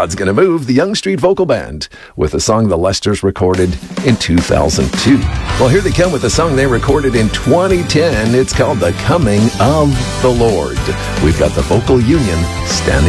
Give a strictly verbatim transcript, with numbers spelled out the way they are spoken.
God's Gonna Move, the Young Street Vocal Band, with a song the Lesters recorded in two thousand two. Well, here they come with a song they recorded in twenty ten. It's called The Coming of the Lord. We've got the Vocal Union standing